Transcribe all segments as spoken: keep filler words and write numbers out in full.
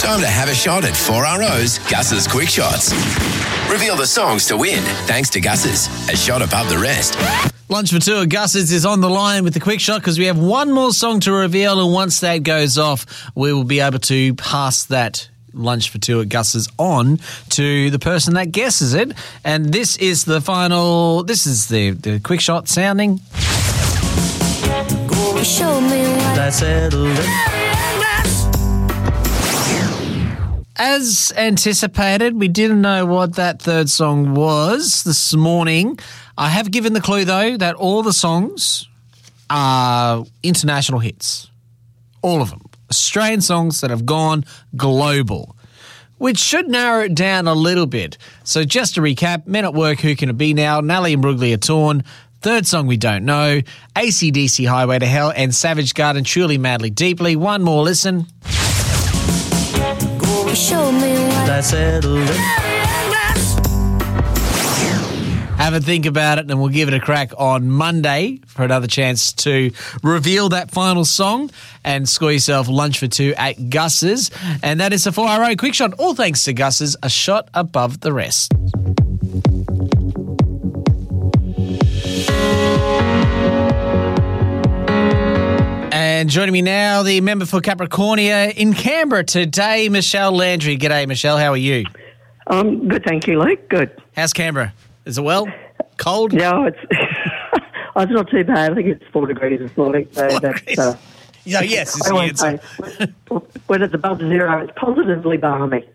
Time to have a shot at four R O's Gus's Quick Shots. Reveal the songs to win thanks to Gus's, a shot above the rest. Lunch for Two at Gus's is on the line with the Quick Shot because we have one more song to reveal, and once that goes off, we will be able to pass that Lunch for Two at Gus's on to the person that guesses it. And this is the final, this is the, the Quick Shot sounding. Go show me what That's it. As anticipated, we didn't know what that third song was this morning. I have given the clue, though, that all the songs are international hits. All of them. Australian songs that have gone global, which should narrow it down a little bit. So just to recap, Men at Work, Who Can It Be Now, Nelly and Bruglia Torn, third song we don't know, A C D C Highway to Hell, and Savage Garden, Truly Madly Deeply. One more listen. show me what That's it. Have a think about it, and we'll give it a crack on Monday for another chance to reveal that final song and score yourself lunch for two at Gus's. And that is the four R O Quick Shot. All thanks to Gus's, a shot above the rest. And joining me now, the member for Capricornia in Canberra today, Michelle Landry. G'day, Michelle. How are you? Um, good, thank you, Luke. Good. How's Canberra? Is it well? Cold? No, it's oh, it's not too bad. I think it's four degrees this morning. So Four that's, degrees. uh, Yeah, yes, is I the won't answer. say. When it's above zero, it's positively balmy.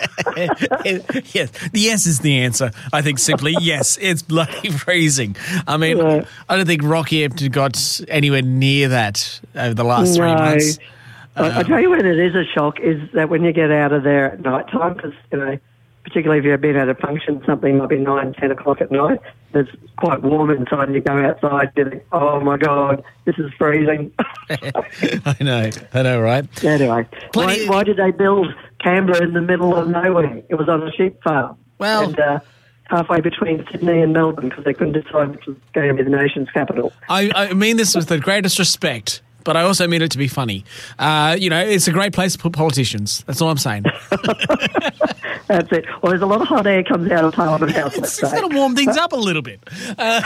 Yes, the yes is the answer. I think simply yes, it's bloody freezing. I mean, Yeah. I don't think Rockhampton got anywhere near that over the last three No. months. I, I tell you when it is a shock is that when you get out of there at night time, because, you know, particularly if you've been at a function, something might be nine, ten o'clock at night, it's quite warm inside, and you go outside, you think, oh my God, this is freezing. I know, I know, right? Anyway, why, Plenty- why did they build Canberra in the middle of nowhere? It was on a sheep farm. Well- and, uh, halfway between Sydney and Melbourne because they couldn't decide which was going to be the nation's capital. I, I mean this with the greatest respect, but I also mean it to be funny. Uh, you know, it's a great place to put politicians. That's all I'm saying. That's it. Well, there's a lot of hot air comes out of Parliament House. It's, let's it's say. going to warm things up a little bit. Uh,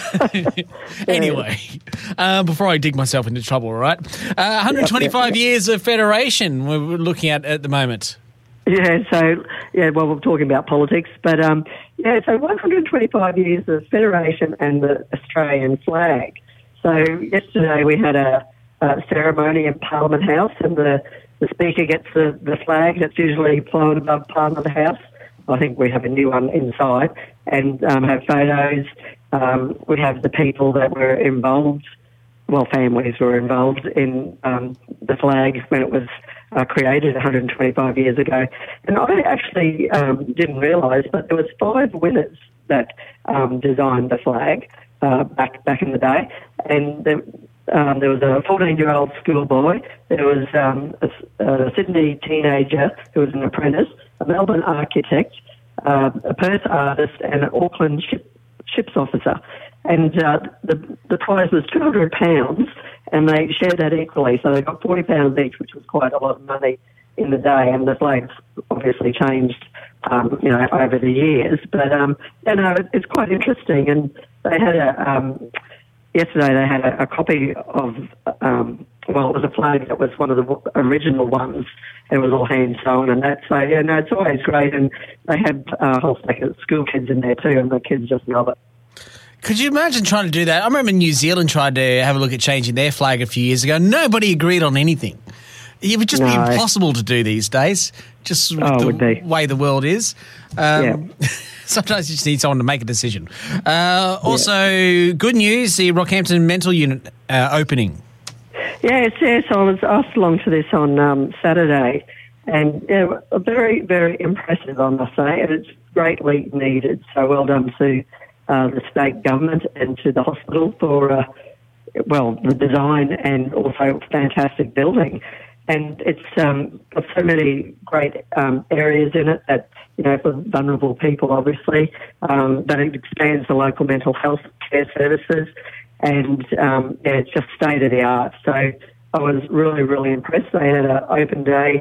anyway, uh, before I dig myself into trouble, all right? Uh, one hundred twenty-five Yep, yep, years of federation we're we're looking at at the moment. Yeah, so, yeah, well, we're talking about politics, but, um, yeah, so one hundred twenty-five years of Federation and the Australian flag. So yesterday we had a, a ceremony in Parliament House, and the, the Speaker gets the, the flag that's usually flown above Parliament House. I think we have a new one inside, and um, have photos. Um, we have the people that were involved, well, families were involved in um, the flag when it was uh, created one hundred twenty-five years ago. And I actually um, didn't realise, but there was five winners that um, designed the flag uh, back back in the day. And there, um, there was a fourteen-year-old schoolboy, there was um, a, a Sydney teenager who was an apprentice, a Melbourne architect, uh, a Perth artist, and an Auckland ship, ships officer. And uh, the the prize was two hundred pounds, and they shared that equally. So they got forty pounds each, which was quite a lot of money in the day. And the flags obviously changed, um, you know, over the years. But um, you know, it, it's quite interesting. And they had a um, yesterday they had a, a copy of um, well, it was a flag that was one of the original ones. It was all hand sewn and that. So yeah, no, it's always great. And they had uh, a whole stack of school kids in there too, and the kids just love it. Could you imagine trying to do that? I remember New Zealand tried to have a look at changing their flag a few years ago. Nobody agreed on anything. It would just No. be impossible to do these days, just with Oh, it the would be. way the world is. Um, sometimes you just need someone to make a decision. Uh, also, good news, the Rockhampton Mental Unit uh, opening. Yes, yes, I was asked along to this on um, Saturday, and yeah, very, very impressive, I must say, and it's greatly needed. So well done to uh, the state government and to the hospital for, uh, well, the design and also fantastic building. And it's um, got so many great um, areas in it that, you know, for vulnerable people, obviously, um, that it expands the local mental health care services. And um, yeah, it's just state of the art. So I was really, really impressed. They had an open day,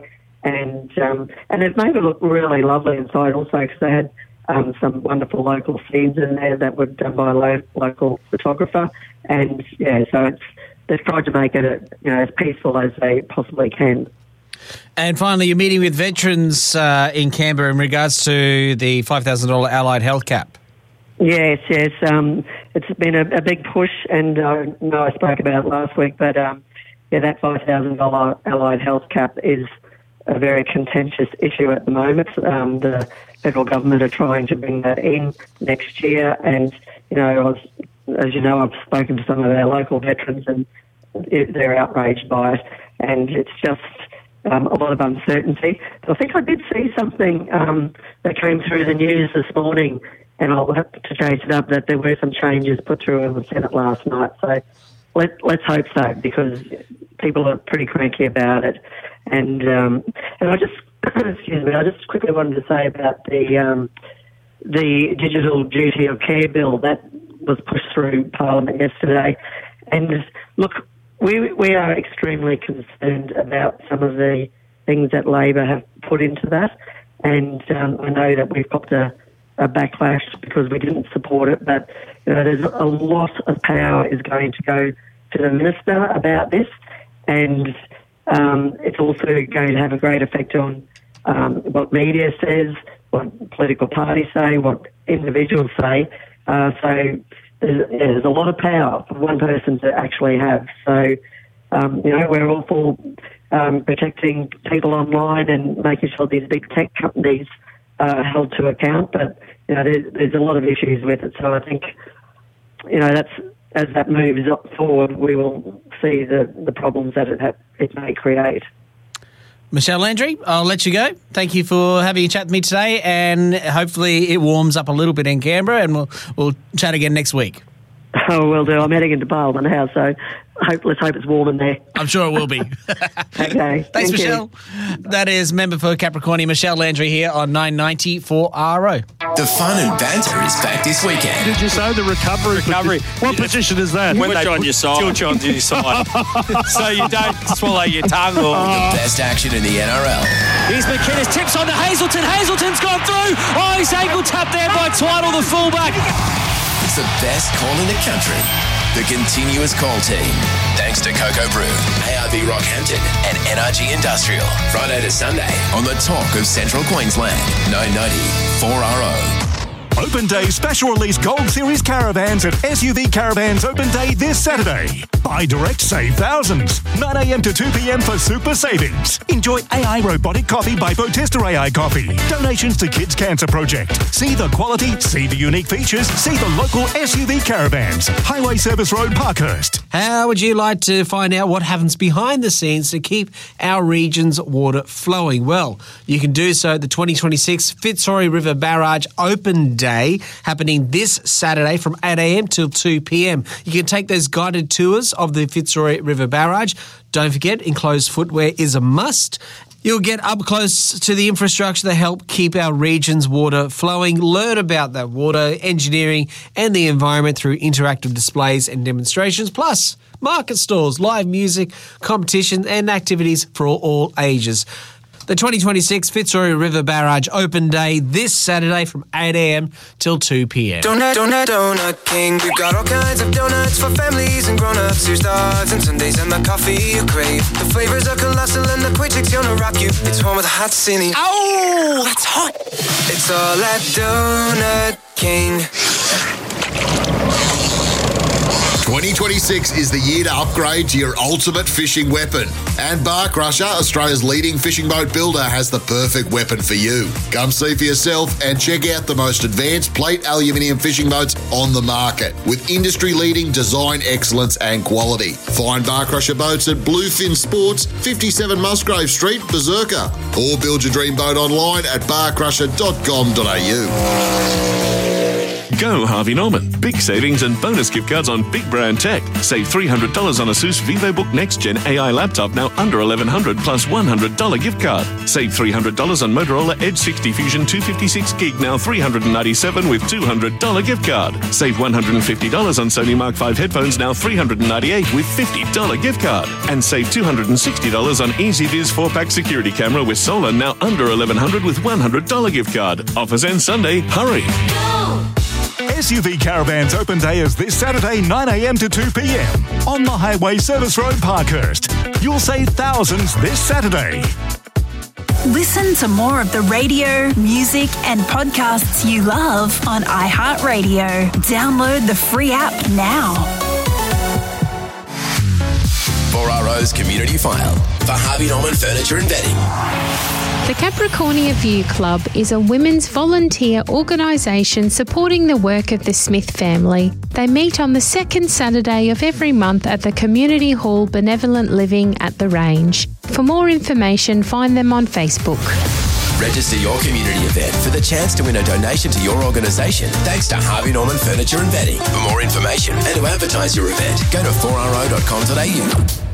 and um, and it made it look really lovely inside also because they had um, some wonderful local scenes in there that were done by a lo- local photographer, and yeah, so it's they've tried to make it you know as peaceful as they possibly can. And finally, you're meeting with veterans uh, in Canberra in regards to the five thousand dollars Allied Health Cap. Yes, yes. Um, it's been a, a big push, and I know I spoke about it last week, but um, yeah, that five thousand dollars Allied Health Cap is a very contentious issue at the moment. Um, the federal government are trying to bring that in next year, and you know, I was, as you know, I've spoken to some of our local veterans, and it, they're outraged by it, and it's just um, a lot of uncertainty. But I think I did see something um, that came through the news this morning, and I'll have to chase it up, that there were some changes put through in the Senate last night. So let, let's hope so, because people are pretty cranky about it. And um, and I just, excuse me, I just quickly wanted to say about the um, the Digital Duty of Care bill that was pushed through Parliament yesterday. And look, we we are extremely concerned about some of the things that Labor have put into that. And um, I know that we've got a a backlash because we didn't support it, but you know, there's a lot of power is going to go to the minister about this, and um, it's also going to have a great effect on um, what media says, what political parties say, what individuals say. Uh, so there's, yeah, there's a lot of power for one person to actually have. So um, you know, we're all for um, protecting people online and making sure these big tech companies Uh, held to account, but you know there's, there's a lot of issues with it. So I think you know that's as that moves up forward, we will see the, the problems that it ha- it may create. Michelle Landry, I'll let you go. Thank you for having a chat with me today, and hopefully it warms up a little bit in Canberra, and we'll we'll chat again next week. Oh, will do. I'm heading into Parliament House, so hope, let's hope it's warm in there. I'm sure it will be. Okay. Thanks, Thank Michelle. You. That is member for Capricornia, Michelle Landry, here on nine ninety for R O. The fun and banter is back this weekend. Did you say the recovery? Recovery. Posi- what position is that? When they on your side. Tilt you on your side. So you don't swallow your tongue. Or... The best action in the N R L. Here's McInnes, tips on to Hazelton. Hazelton's gone through. Oh, he's ankle tapped there by Twiddle, the fullback. It's the best call in the country. The continuous call team. Thanks to Cocoa Brew, A R B Rockhampton and N R G Industrial. Friday to Sunday on the talk of Central Queensland. nine ninety for R O. Open Day special release Gold Series caravans at S U V Caravans Open Day this Saturday. Buy direct, save thousands. nine a.m. to two p.m. for super savings. Enjoy A I Robotic Coffee by Botesta A I Coffee. Donations to Kids Cancer Project. See the quality, see the unique features, see the local S U V Caravans. Highway Service Road, Parkhurst. How would you like to find out what happens behind the scenes to keep our region's water flowing? Well, you can do so at the twenty twenty-six Fitzroy River Barrage Open Day, happening this Saturday from eight a.m. till two p.m. You can take those guided tours of the Fitzroy River Barrage. Don't forget, enclosed footwear is a must. You'll get up close to the infrastructure that help keep our region's water flowing, learn about that water, engineering and the environment through interactive displays and demonstrations, plus market stalls, live music, competition and activities for all, all ages. The twenty twenty-six Fitzroy River Barrage Open Day this Saturday from eight a.m. till two p.m. Donut, donut, donut king. We've got all kinds of donuts for families and grown-ups. Here's dogs and Sundays and the coffee you crave. The flavors are colossal and the quick chick's gonna rock you. It's home with a hot cine. Oh! That's hot. It's all at Donut King. twenty twenty-six is the year to upgrade to your ultimate fishing weapon. And Bar Crusher, Australia's leading fishing boat builder, has the perfect weapon for you. Come see for yourself and check out the most advanced plate aluminium fishing boats on the market with industry-leading design excellence and quality. Find Bar Crusher boats at Bluefin Sports, fifty-seven Musgrave Street, Berserker. Or build your dream boat online at bar crusher dot com dot a u. Go Harvey Norman. Big savings and bonus gift cards on big brand tech. Save three hundred dollars on ASUS VivoBook Next Gen A I laptop, now under eleven hundred dollars plus one hundred dollars gift card. Save three hundred dollars on Motorola Edge sixty Fusion two fifty-six gig, now three hundred ninety-seven dollars with two hundred dollars gift card. Save one hundred fifty dollars on Sony Mark five headphones, now three hundred ninety-eight dollars with fifty dollars gift card. And save two hundred sixty dollars on EasyViz four pack security camera with solar, now under eleven hundred dollars with one hundred dollars gift card. Offers end Sunday. Hurry. S U V Caravans Open Day is this Saturday, nine a.m. to two p.m. on the Highway Service Road, Parkhurst. You'll save thousands this Saturday. Listen to more of the radio, music, and podcasts you love on iHeartRadio. Download the free app now. four R O's Community File for Harvey Norman Furniture and Bedding. The Capricornia View Club is a women's volunteer organisation supporting the work of the Smith family. They meet on the second Saturday of every month at the Community Hall Benevolent Living at the Range. For more information, find them on Facebook. Register your community event for the chance to win a donation to your organisation thanks to Harvey Norman Furniture and Bedding. For more information and to advertise your event, go to four r o dot com dot a u.